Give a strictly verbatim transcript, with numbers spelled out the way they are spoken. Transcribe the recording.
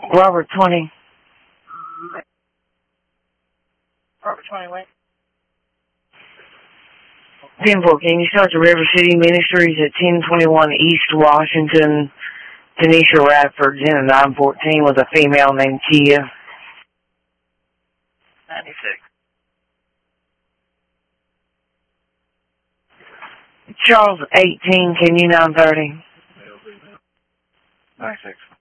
Robert twenty. Robert twenty, wait. ten four, can you start the River City Ministries at ten twenty-one East Washington, Tanisha Radford, in a nine fourteen with a female named Kia? ninety-six. Charles eighteen, can you nine thirty? ninety-six.